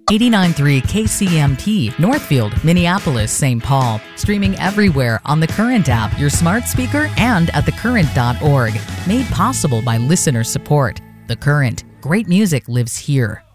89.3 KCMT, Northfield, Minneapolis, St. Paul. Streaming everywhere on the Current app, your smart speaker, and at thecurrent.org. Made possible by listener support. The Current. Great music lives here.